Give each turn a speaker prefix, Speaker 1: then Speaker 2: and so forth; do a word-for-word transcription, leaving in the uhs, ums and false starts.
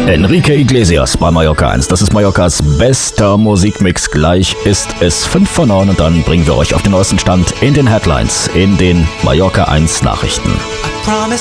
Speaker 1: Enrique Iglesias bei Mallorca eins. Das ist Mallorcas bester Musikmix. Gleich ist es fünf vor neun und dann bringen wir euch auf den neuesten Stand in den Headlines, in den Mallorca eins Nachrichten.
Speaker 2: I promise